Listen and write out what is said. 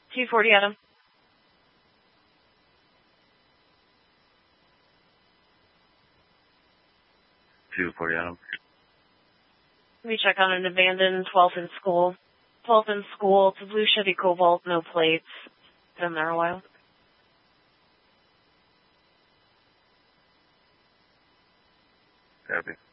240 Adam. 240 Adam. Let me check on an abandoned 12th in school. 12th in school, it's a blue Chevy Cobalt, no plates. Been there a while. Copy.